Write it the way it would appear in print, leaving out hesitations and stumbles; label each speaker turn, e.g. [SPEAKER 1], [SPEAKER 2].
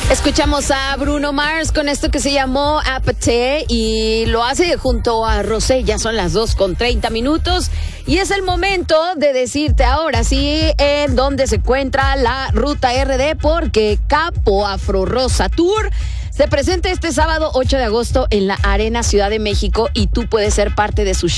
[SPEAKER 1] Escuchamos a Bruno Mars con esto que se llamó Apathy y lo hace junto a Rosé. Ya son las 2:30 y es el momento de decirte ahora sí en dónde se encuentra la Ruta RD, porque Capo Afro Rosa Tour se presenta este sábado 8 de agosto en la Arena Ciudad de México y tú puedes ser parte de su show.